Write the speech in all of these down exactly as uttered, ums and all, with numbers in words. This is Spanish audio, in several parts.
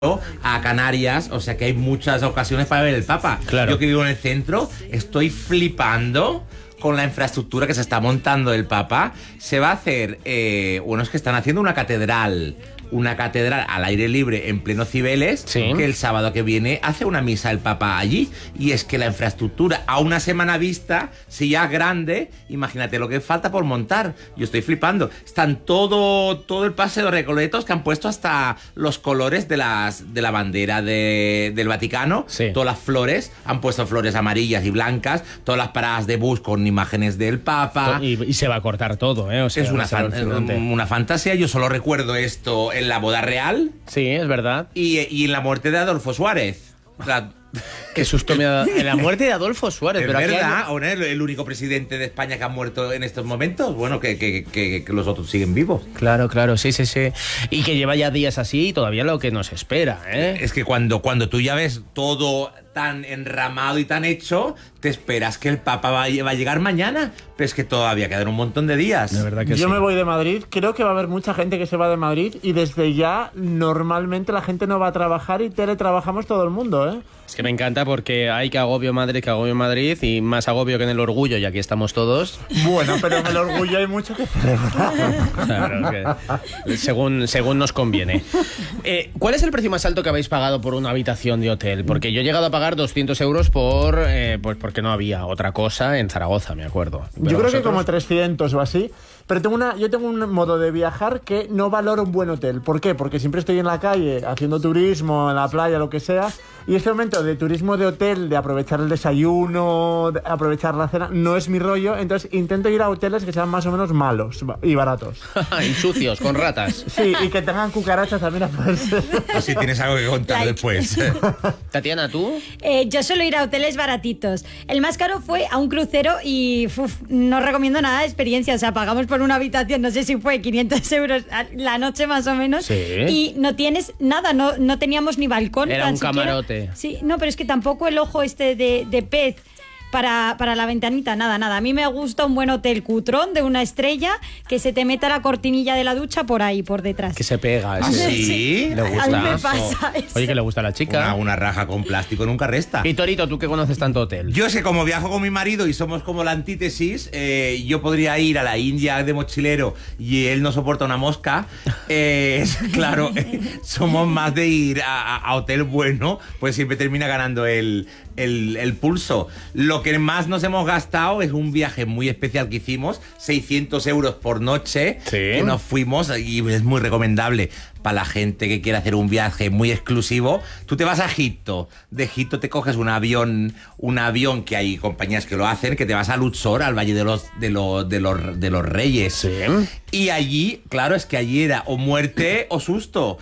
a Canarias, o sea que hay muchas ocasiones para ver el Papa. Claro. Yo que vivo en el centro, estoy flipando con la infraestructura que se está montando el Papa. Se va a hacer, eh, bueno, es que están haciendo una catedral, una catedral al aire libre en pleno Cibeles, sí. que el sábado que viene hace una misa el Papa allí. Y es que la infraestructura a una semana vista, si ya es grande, imagínate lo que falta por montar. Yo estoy flipando. Están todo, todo el paseo de Recoletos, que han puesto hasta los colores de las de la bandera de, del Vaticano. Sí. Todas las flores, han puesto flores amarillas y blancas, todas las paradas de bus con imágenes del Papa. Y, y se va a cortar todo, ¿eh? O sea, es una, fan, una fantasía. Yo solo recuerdo esto en la boda real. Sí, es verdad. Y, y en la muerte de Adolfo Suárez. O sea, qué susto me ha dado. En la muerte de Adolfo Suárez. Es pero verdad, aquí hay... ¿o no es el único presidente de España que ha muerto en estos momentos? Bueno, que, que, que, que los otros siguen vivos. Claro, claro, sí, sí, sí. Y que lleva ya días así y todavía lo que nos espera, ¿eh? Es que cuando, cuando tú ya ves todo tan enramado y tan hecho, te esperas que el Papa va a, va a llegar mañana, pero es que todavía quedan un montón de días. De verdad que Yo sí. me voy de Madrid, creo que va a haber mucha gente que se va de Madrid y desde ya normalmente la gente no va a trabajar y teletrabajamos todo el mundo, ¿eh? Es que me encanta porque hay que agobio Madrid, que agobio Madrid y más agobio que en el orgullo, y aquí estamos todos. Bueno, pero en el orgullo hay mucho que celebrar. Claro, que según, según nos conviene. Eh, ¿Cuál es el precio más alto que habéis pagado por una habitación de hotel? Porque yo he llegado a pagar doscientos euros por, eh, pues porque no había otra cosa en Zaragoza, me acuerdo. Yo creo vosotros? que como trescientos o así. Pero tengo una, yo tengo un modo de viajar que no valoro un buen hotel. ¿Por qué? Porque siempre estoy en la calle haciendo turismo, en la playa, lo que sea. Y este momento de turismo de hotel, de aprovechar el desayuno, de aprovechar la cena, no es mi rollo. Entonces intento ir a hoteles que sean más o menos malos y baratos. Y sucios, con ratas. Sí, y que tengan cucarachas también a poder ser. O si tienes algo que contar Like. después. Tatiana, ¿tú? Eh, yo suelo ir a hoteles baratitos. El más caro fue a un crucero y uf, no recomiendo nada de experiencia. O sea, pagamos por una habitación, no sé si fue quinientos euros la noche más o menos. Sí. Y no tienes nada, no, no teníamos ni balcón. Era tan un siquiera. camarote. Sí, no, pero es que tampoco el ojo este de, de pez para, para la ventanita, nada, nada. A mí me gusta un buen hotel cutrón de una estrella que se te meta la cortinilla de la ducha por ahí, por detrás. Que se pega. ¿Ah, ese. sí? ¿Le gusta? A mí me pasa eso. Oye, que le gusta a la chica. Una, una raja con plástico nunca resta. Y Torito, ¿tú que conoces tanto hotel? Yo sé, como viajo con mi marido y somos como la antítesis, eh, yo podría ir a la India de mochilero y él no soporta una mosca. Eh, claro, eh, somos más de ir a, a hotel bueno, pues siempre termina ganando el, el, el pulso. Lo que más nos hemos gastado es un viaje muy especial que hicimos, seiscientos euros por noche, Sí. que nos fuimos, y es muy recomendable para la gente que quiere hacer un viaje muy exclusivo. Tú te vas a Egipto, de Egipto te coges un avión, un avión que hay compañías que lo hacen, que te vas a Luxor, al Valle de los, de los, de los, de los Reyes. Sí. Y allí, claro, es que allí era o muerte o susto.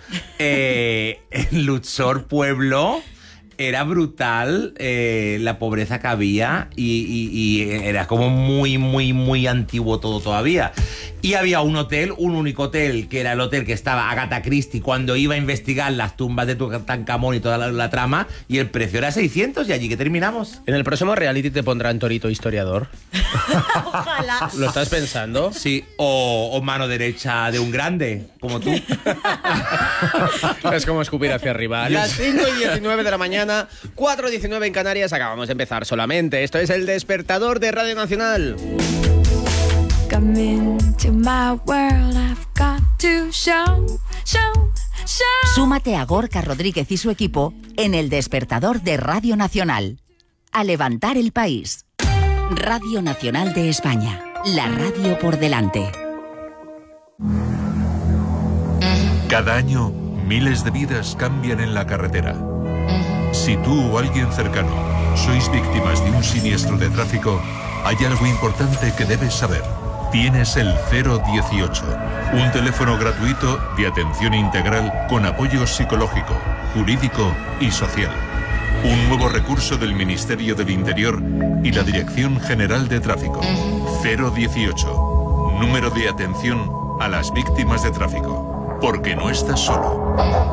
Eh, en Luxor, pueblo, era brutal eh, la pobreza que había y, y, y era como muy, muy, muy antiguo todo todavía. Y había un hotel, un único hotel, que era el hotel que estaba Agatha Christie cuando iba a investigar las tumbas de Tutankamón y toda la, la trama, y el precio era seiscientos, y allí que terminamos. En el próximo reality te pondrán Torito historiador. Ojalá. ¿Lo estás pensando? Sí, o, o mano derecha de un grande, como tú. Es como escupir hacia arriba. Las cinco y diecinueve de la mañana, cuatro y diecinueve en Canarias. Acabamos de empezar solamente. Esto es El Despertador de Radio Nacional. Come into my world, I've got to show, show, show. Súmate a Gorka Rodríguez y su equipo en El Despertador de Radio Nacional. A levantar el país. Radio Nacional de España. La radio por delante. Cada año, miles de vidas cambian en la carretera. Si tú o alguien cercano sois víctimas de un siniestro de tráfico, hay algo importante que debes saber. Tienes el cero dieciocho, un teléfono gratuito de atención integral con apoyo psicológico, jurídico y social. Un nuevo recurso del Ministerio del Interior y la Dirección General de Tráfico. cero dieciocho, número de atención a las víctimas de tráfico. Porque no estás solo.